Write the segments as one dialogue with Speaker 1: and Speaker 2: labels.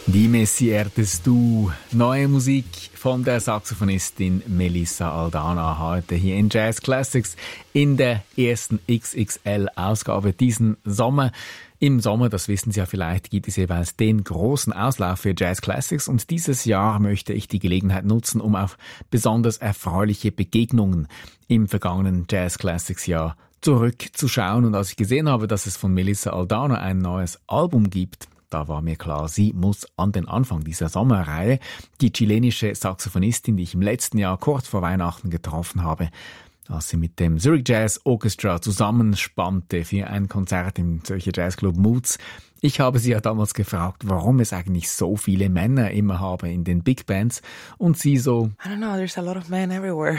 Speaker 1: Dime si eres du. Neue Musik von der Saxophonistin Melissa Aldana heute hier in Jazz Classics in der ersten XXL-Ausgabe diesen Sommer. Im Sommer, das wissen Sie ja vielleicht, gibt es jeweils den großen Auslauf für Jazz Classics und dieses Jahr möchte ich die Gelegenheit nutzen, um auf besonders erfreuliche Begegnungen im vergangenen Jazz Classics Jahr zurückzuschauen. Und als ich gesehen habe, dass es von Melissa Aldana ein neues Album gibt, da war mir klar, sie muss an den Anfang dieser Sommerreihe. Die chilenische Saxophonistin, die ich im letzten Jahr kurz vor Weihnachten getroffen habe, als sie mit dem Zurich Jazz Orchestra zusammenspannte für ein Konzert im Zürcher Jazzclub Moods. Ich habe sie ja damals gefragt, warum es eigentlich so viele Männer immer habe in den Big Bands. Und sie so,
Speaker 2: I don't know, there's a lot of men everywhere.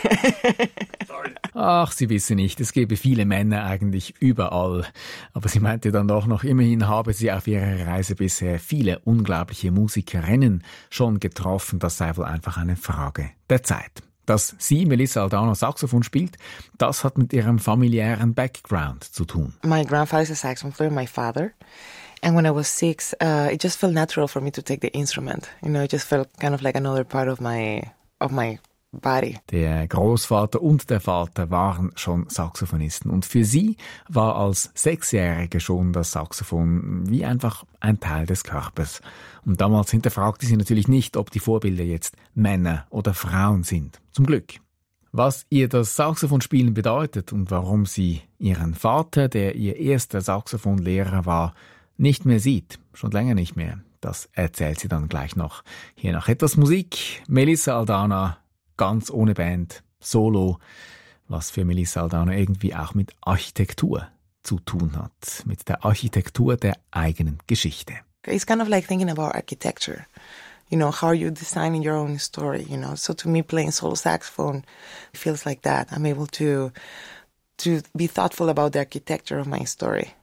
Speaker 1: Ach, sie wisse nicht, es gebe viele Männer eigentlich überall. Aber sie meinte dann doch noch, immerhin habe sie auf ihrer Reise bisher viele unglaubliche Musikerinnen schon getroffen. Das sei wohl einfach eine Frage der Zeit. Dass sie, Melissa Aldana, Saxophon spielt, das hat mit ihrem familiären Background zu tun.
Speaker 2: My grandfather is a saxophone player, my father. And when I was 6, it just felt natural for me to take the instrument. You know, it just felt kind of like another part of my body.
Speaker 1: Der Großvater und der Vater waren schon Saxophonisten und für sie war als Sechsjährige schon das Saxophon wie einfach ein Teil des Körpers. Und damals hinterfragte sie natürlich nicht, ob die Vorbilder jetzt Männer oder Frauen sind. Zum Glück. Was ihr das Saxophonspielen bedeutet und warum sie ihren Vater, der ihr erster Saxophonlehrer war, nicht mehr sieht, schon länger nicht mehr, das erzählt sie dann gleich noch. Hier noch etwas Musik, Melissa Aldana, ganz ohne Band, solo, was für Melissa Aldana irgendwie auch mit Architektur zu tun hat, mit der Architektur der eigenen Geschichte.
Speaker 2: It's kind of like thinking about architecture. You know, how are you designing your own story, you know? So to me, playing solo saxophone feels like that. I'm able to be thoughtful about the architecture of my story.